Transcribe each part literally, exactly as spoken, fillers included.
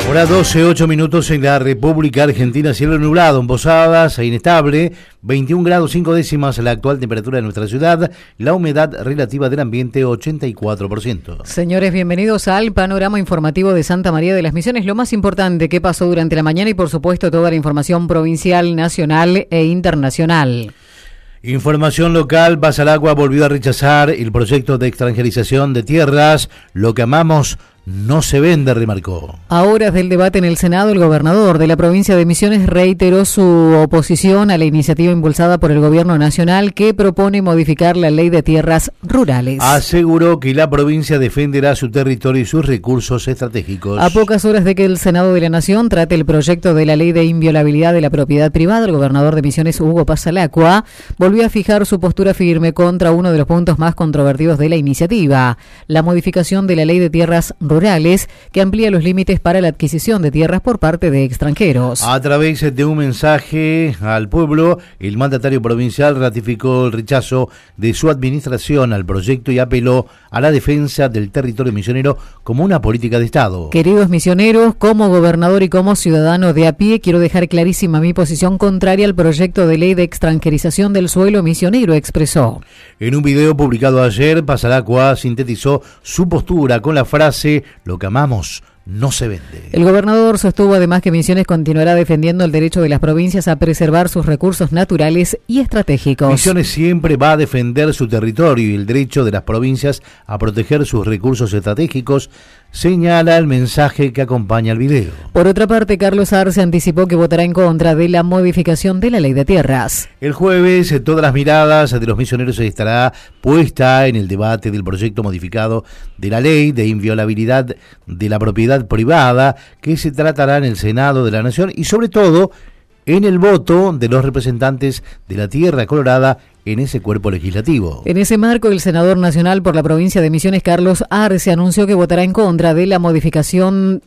Hora doce, ocho minutos en la República Argentina, cielo nublado, en Posadas e inestable, veintiún grados cinco décimas la actual temperatura de nuestra ciudad, la humedad relativa del ambiente ochenta y cuatro por ciento. Señores, bienvenidos al panorama informativo de Santa María de las Misiones, lo más importante que pasó durante la mañana y por supuesto toda la información provincial, nacional e internacional. Información local, Basalagua volvió a rechazar el proyecto de extranjerización de tierras, lo que amamos no se vende, remarcó. A horas del debate en el Senado, el gobernador de la provincia de Misiones reiteró su oposición a la iniciativa impulsada por el gobierno nacional que propone modificar la ley de tierras rurales. Aseguró que la provincia defenderá su territorio y sus recursos estratégicos. A pocas horas de que el Senado de la Nación trate el proyecto de la ley de inviolabilidad de la propiedad privada, el gobernador de Misiones, Hugo Pasalacua, volvió a fijar su postura firme contra uno de los puntos más controvertidos de la iniciativa, la modificación de la ley de tierras rurales. Rurales, que amplía los límites para la adquisición de tierras por parte de extranjeros. A través de un mensaje al pueblo, el mandatario provincial ratificó el rechazo de su administración al proyecto y apeló a la defensa del territorio misionero como una política de Estado. Queridos misioneros, como gobernador y como ciudadano de a pie, quiero dejar clarísima mi posición contraria al proyecto de ley de extranjerización del suelo misionero, expresó. En un video publicado ayer, Pasalacua sintetizó su postura con la frase: lo que amamos no se vende. El gobernador sostuvo además que Misiones continuará defendiendo el derecho de las provincias a preservar sus recursos naturales y estratégicos. Misiones siempre va a defender su territorio y el derecho de las provincias a proteger sus recursos estratégicos, señala el mensaje que acompaña el video. Por otra parte, Carlos Arce anticipó que votará en contra de la modificación de la ley de tierras. El jueves, todas las miradas de los misioneros estará puesta en el debate del proyecto modificado de la ley de inviolabilidad de la propiedad privada, que se tratará en el Senado de la Nación y sobre todo en el voto de los representantes de la Tierra Colorada en ese cuerpo legislativo. En ese marco, el senador nacional por la provincia de Misiones, Carlos Arce, anunció que votará en contra de la modificación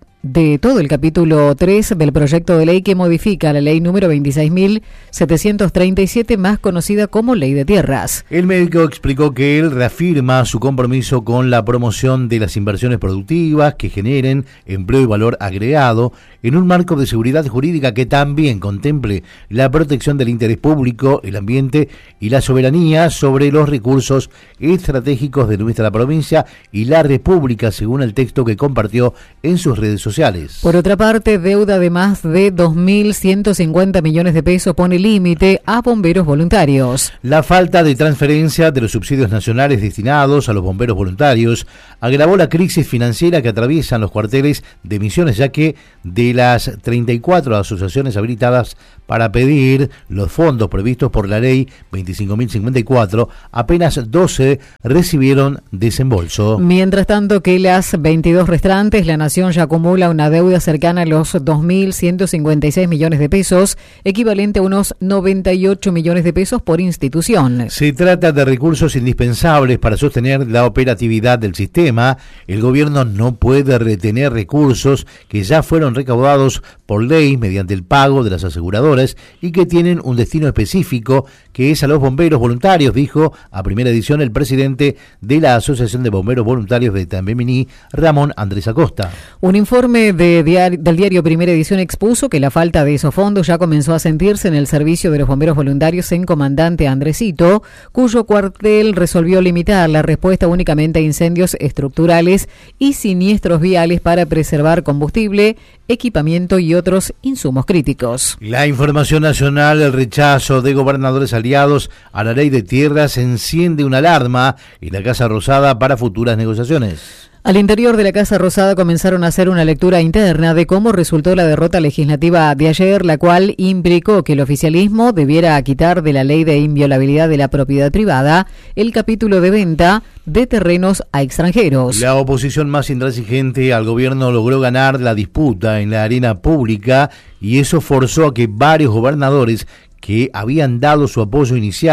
de todo el capítulo tres del proyecto de ley que modifica la ley número veintiséis mil setecientos treinta y siete, más conocida como Ley de Tierras. El médico explicó que él reafirma su compromiso con la promoción de las inversiones productivas que generen empleo y valor agregado en un marco de seguridad jurídica que también contemple la protección del interés público, el ambiente y la soberanía sobre los recursos estratégicos de nuestra provincia y la República, según el texto que compartió en sus redes sociales. Sociales. Por otra parte, deuda de más de dos mil ciento cincuenta millones de pesos pone límite a bomberos voluntarios. La falta de transferencia de los subsidios nacionales destinados a los bomberos voluntarios agravó la crisis financiera que atraviesan los cuarteles de Misiones, ya que de las treinta y cuatro asociaciones habilitadas para pedir los fondos previstos por la ley veinticinco mil cincuenta y cuatro, apenas doce recibieron desembolso. Mientras tanto que las veintidós restantes, la Nación ya acumula una deuda cercana a los dos mil ciento cincuenta y seis millones de pesos, equivalente a unos noventa y ocho millones de pesos por institución. Se trata de recursos indispensables para sostener la operatividad del sistema. El gobierno no puede retener recursos que ya fueron recaudados por ley mediante el pago de las aseguradoras y que tienen un destino específico, que es a los bomberos voluntarios, dijo a Primera Edición el presidente de la Asociación de Bomberos Voluntarios de Tambemini, Ramón Andrés Acosta. Un informe de diario, del diario Primera Edición expuso que la falta de esos fondos ya comenzó a sentirse en el servicio de los bomberos voluntarios en Comandante Andresito, cuyo cuartel resolvió limitar la respuesta únicamente a incendios estructurales y siniestros viales para preservar combustible, equipamiento y otros insumos críticos. La información nacional, el rechazo de gobernadores aliados a la ley de tierras enciende una alarma en la Casa Rosada para futuras negociaciones. Al interior de la Casa Rosada comenzaron a hacer una lectura interna de cómo resultó la derrota legislativa de ayer, la cual implicó que el oficialismo debiera quitar de la ley de inviolabilidad de la propiedad privada el capítulo de venta de terrenos a extranjeros. La oposición más intransigente al gobierno logró ganar la disputa en la arena pública y eso forzó a que varios gobernadores que habían dado su apoyo inicial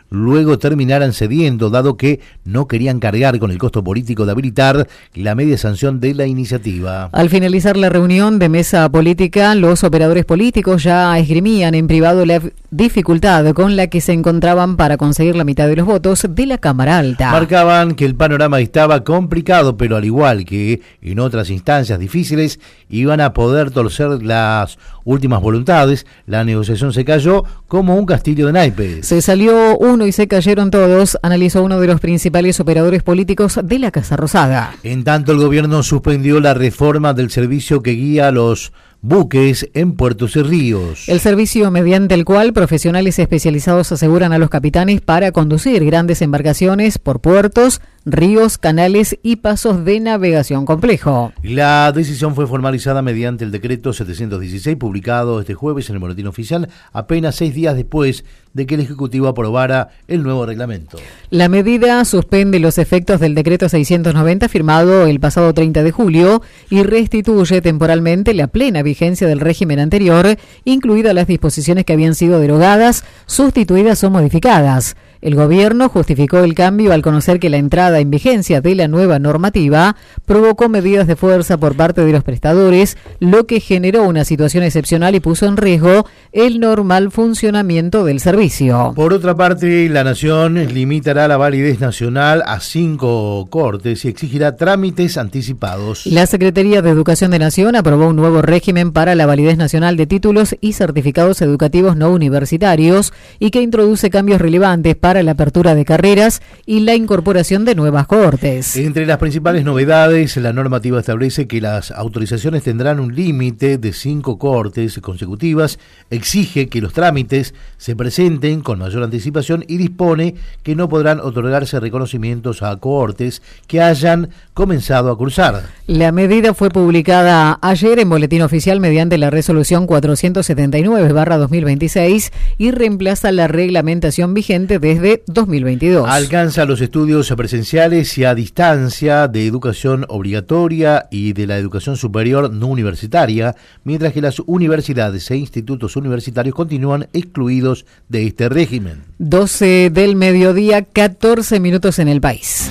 luego terminaran cediendo, dado que no querían cargar con el costo político de habilitar la media sanción de la iniciativa. Al finalizar la reunión de mesa política, los operadores políticos ya esgrimían en privado la dificultad con la que se encontraban para conseguir la mitad de los votos de la Cámara Alta. Marcaban que el panorama estaba complicado, pero al igual que en otras instancias difíciles, iban a poder torcer las últimas voluntades. La negociación se cayó como un castillo de naipes. Se salió uno y se cayeron todos, analizó uno de los principales operadores políticos de la Casa Rosada. En tanto, el gobierno suspendió la reforma del servicio que guía a los buques en puertos y ríos. El servicio mediante el cual profesionales especializados aseguran a los capitanes para conducir grandes embarcaciones por puertos, ríos, canales y pasos de navegación complejo. La decisión fue formalizada mediante el decreto setecientos dieciséis, publicado este jueves en el Boletín Oficial, apenas seis días después de que el Ejecutivo aprobara el nuevo reglamento. La medida suspende los efectos del decreto seiscientos noventa, firmado el pasado treinta de julio, y restituye temporalmente la plena vigencia del régimen anterior, incluidas las disposiciones que habían sido derogadas, sustituidas o modificadas. El gobierno justificó el cambio al conocer que la entrada en vigencia de la nueva normativa provocó medidas de fuerza por parte de los prestadores, lo que generó una situación excepcional y puso en riesgo el normal funcionamiento del servicio. Por otra parte, la Nación limitará la validez nacional a cinco cortes y exigirá trámites anticipados. La Secretaría de Educación de Nación aprobó un nuevo régimen para la validez nacional de títulos y certificados educativos no universitarios y que introduce cambios relevantes para para la apertura de carreras y la incorporación de nuevas cohortes. Entre las principales novedades, la normativa establece que las autorizaciones tendrán un límite de cinco cohortes consecutivas, exige que los trámites se presenten con mayor anticipación y dispone que no podrán otorgarse reconocimientos a cohortes que hayan comenzado a cursar. La medida fue publicada ayer en Boletín Oficial mediante la resolución cuatrocientos setenta y nueve barra dos mil veintiséis y reemplaza la reglamentación vigente desde dos mil veintidós. Alcanza los estudios presenciales y a distancia de educación obligatoria y de la educación superior no universitaria, mientras que las universidades e institutos universitarios continúan excluidos de este régimen. doce del mediodía, catorce minutos en el país.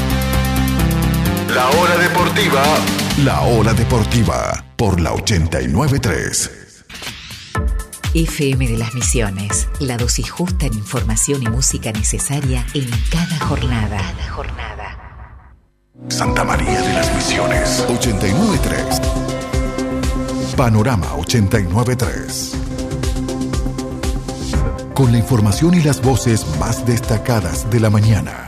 La hora deportiva. La hora deportiva por la ochenta y nueve punto tres. F M de las Misiones, la dosis justa en información y música necesaria en cada jornada. Cada jornada. Santa María de las Misiones, ochenta y nueve punto tres. Panorama ochenta y nueve punto tres. Con la información y las voces más destacadas de la mañana.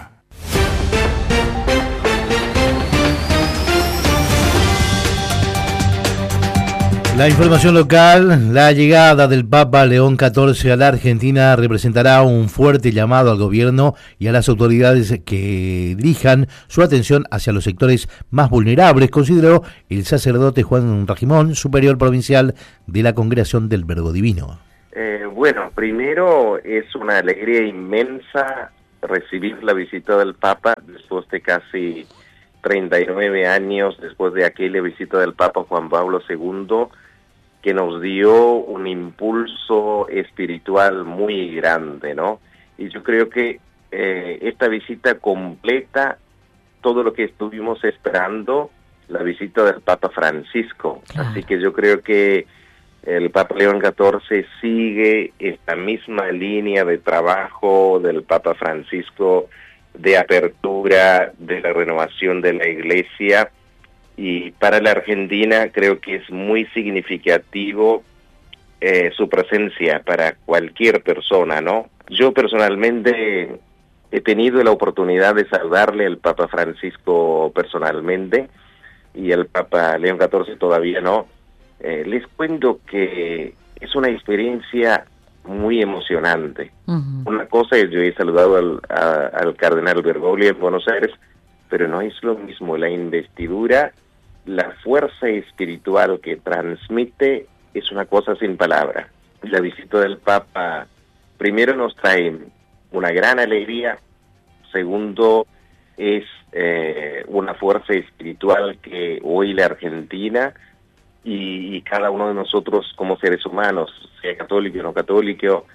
La información local: la llegada del Papa León catorce a la Argentina representará un fuerte llamado al gobierno y a las autoridades que dirijan su atención hacia los sectores más vulnerables, consideró el sacerdote Juan Rajimón, superior provincial de la Congregación del Verbo Divino. Eh, bueno, primero es una alegría inmensa recibir la visita del Papa después de casi treinta y nueve años, después de aquella visita del Papa Juan Pablo segundo, que nos dio un impulso espiritual muy grande, ¿no? Y yo creo que eh, esta visita completa todo lo que estuvimos esperando, la visita del Papa Francisco. Ah. Así que yo creo que el Papa León catorce sigue esta misma línea de trabajo del Papa Francisco, de apertura, de la renovación de la Iglesia, y para la Argentina creo que es muy significativo eh, su presencia para cualquier persona, ¿no? Yo personalmente he tenido la oportunidad de saludarle al Papa Francisco personalmente, y el Papa León catorce todavía no. Eh, les cuento que es una experiencia muy emocionante. Uh-huh. Una cosa es, yo he saludado al, a, al cardenal Bergoglio en Buenos Aires, pero no es lo mismo la investidura, la fuerza espiritual que transmite es una cosa sin palabra. La visita del Papa primero nos trae una gran alegría, segundo es eh, una fuerza espiritual que hoy la Argentina y, y cada uno de nosotros como seres humanos, sea católico o no católico,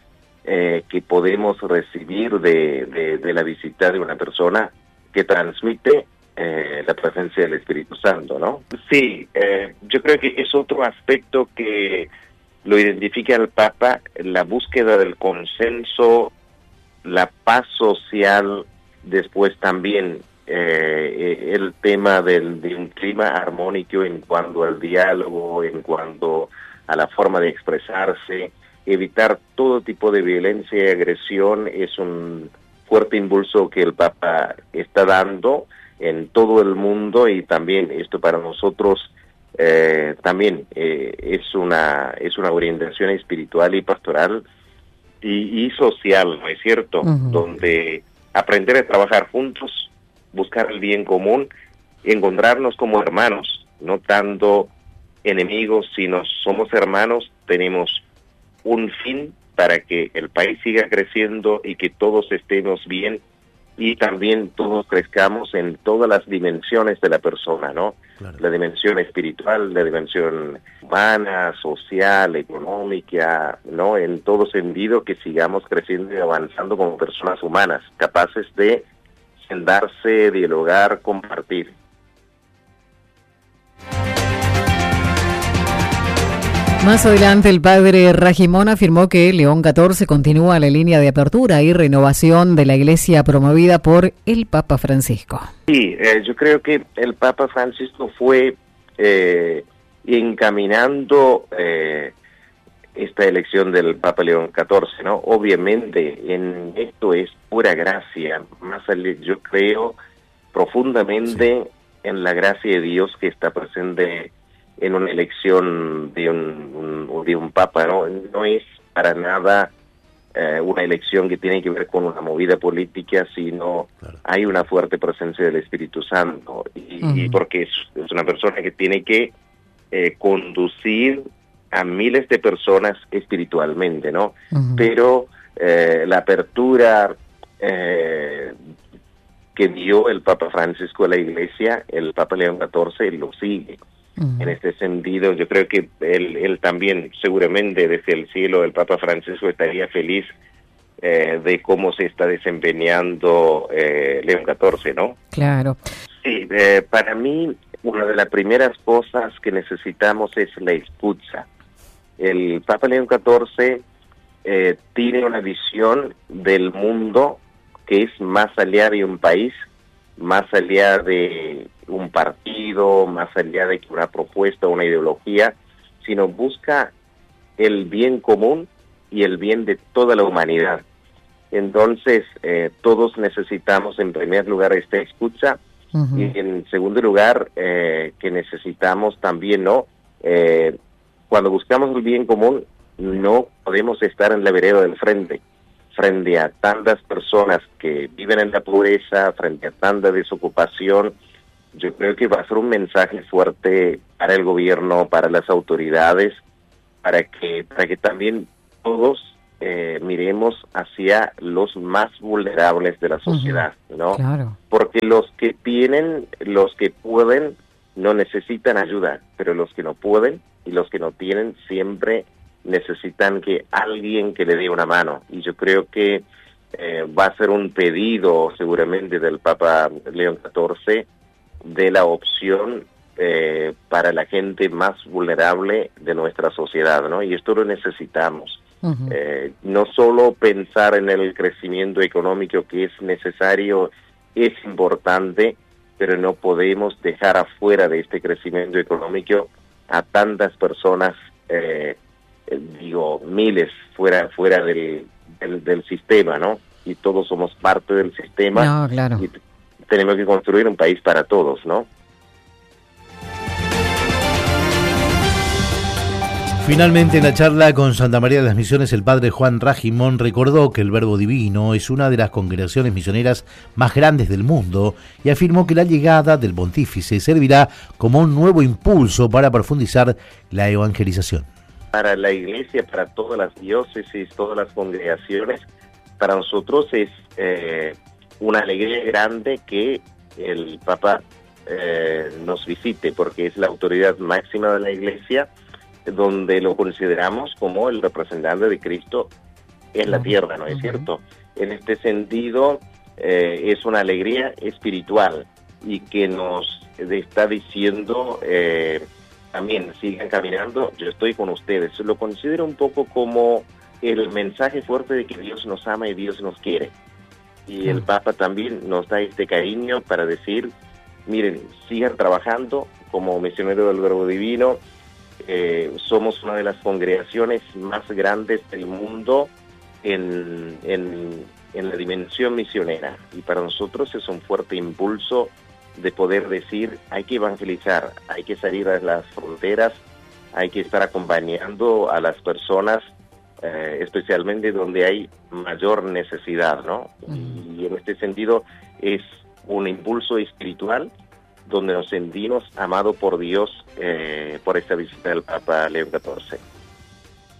eh, que podemos recibir de, de, de la visita de una persona que transmite eh, la presencia del Espíritu Santo, ¿no? Sí, eh, yo creo que es otro aspecto que lo identifica al Papa, la búsqueda del consenso, la paz social, después también eh, el tema del, de un clima armónico en cuanto al diálogo, en cuanto a la forma de expresarse, evitar todo tipo de violencia y agresión es un fuerte impulso que el Papa está dando en todo el mundo, y también esto para nosotros eh, también eh, es una es una orientación espiritual y pastoral y, y social, ¿no es cierto? Uh-huh. Donde aprender a trabajar juntos, buscar el bien común, encontrarnos como hermanos, no tanto enemigos, sino somos hermanos, tenemos un fin para que el país siga creciendo y que todos estemos bien y también todos crezcamos en todas las dimensiones de la persona, ¿no? Claro. La dimensión espiritual, la dimensión humana, social, económica, ¿no? En todo sentido, que sigamos creciendo y avanzando como personas humanas, capaces de sentarse, dialogar, compartir. Más adelante, el padre Ragimón afirmó que León catorce continúa la línea de apertura y renovación de la Iglesia promovida por el Papa Francisco. Sí, eh, yo creo que el Papa Francisco fue eh, encaminando eh, esta elección del Papa León catorce, ¿no? Obviamente, en esto es pura gracia, más allá, yo creo profundamente sí. en la gracia de Dios que está presente en una elección de un, un, de un papa, ¿no? No es para nada eh, una elección que tiene que ver con una movida política, sino claro. hay una fuerte presencia del Espíritu Santo, y, uh-huh. y porque es, es una persona que tiene que eh, conducir a miles de personas espiritualmente, ¿no? Uh-huh. Pero eh, la apertura eh, que dio el Papa Francisco a la Iglesia, el Papa León catorce lo sigue. Uh-huh. En este sentido, yo creo que él, él también, seguramente desde el cielo, el Papa Francisco estaría feliz eh, de cómo se está desempeñando eh, León catorce, ¿no? Claro. Sí, eh, para mí, una de las primeras cosas que necesitamos es la escucha. El Papa León catorce eh, tiene una visión del mundo que es más allá de un país, más allá de un partido, más allá de una propuesta, una ideología, sino busca el bien común y el bien de toda la humanidad. Entonces, eh, todos necesitamos, en primer lugar, esta escucha, uh-huh. y en segundo lugar, eh, que necesitamos también, ¿no? Eh, cuando buscamos el bien común, no podemos estar en la vereda del frente, frente a tantas personas que viven en la pobreza, frente a tanta desocupación. Yo creo que va a ser un mensaje fuerte para el gobierno, para las autoridades, para que, para que también todos eh, miremos hacia los más vulnerables de la sociedad, uh-huh. ¿no? Claro. Porque los que tienen, los que pueden, no necesitan ayuda, pero los que no pueden y los que no tienen siempre necesitan que alguien que le dé una mano. Y yo creo que eh, va a ser un pedido seguramente del Papa León catorce de la opción eh, para la gente más vulnerable de nuestra sociedad, ¿no? Y esto lo necesitamos. Uh-huh. Eh, no solo pensar en el crecimiento económico, que es necesario, es importante, pero no podemos dejar afuera de este crecimiento económico a tantas personas, eh, digo, miles fuera fuera del, del, del sistema, ¿no? Y todos somos parte del sistema. No, claro. Y tenemos que construir un país para todos, ¿no? Finalmente, en la charla con Santa María de las Misiones, el padre Juan Ragimón recordó que el Verbo Divino es una de las congregaciones misioneras más grandes del mundo y afirmó que la llegada del pontífice servirá como un nuevo impulso para profundizar la evangelización. Para la Iglesia, para todas las diócesis, todas las congregaciones, para nosotros es eh, una alegría grande que el Papa eh, nos visite, porque es la autoridad máxima de la Iglesia, donde lo consideramos como el representante de Cristo en la tierra, ¿no es uh-huh. cierto? En este sentido, eh, es una alegría espiritual y que nos está diciendo eh, también, sigan caminando, yo estoy con ustedes. Lo considero un poco como el mensaje fuerte de que Dios nos ama y Dios nos quiere. Y el Papa también nos da este cariño para decir, miren, sigan trabajando como misionero del Verbo Divino. Eh, somos una de las congregaciones más grandes del mundo en, en, en la dimensión misionera. Y para nosotros es un fuerte impulso de poder decir, hay que evangelizar, hay que salir a las fronteras, hay que estar acompañando a las personas, Eh, especialmente donde hay mayor necesidad, ¿no? Uh-huh. Y en este sentido es un impulso espiritual donde nos sentimos amados por Dios eh, por esta visita del Papa León catorce.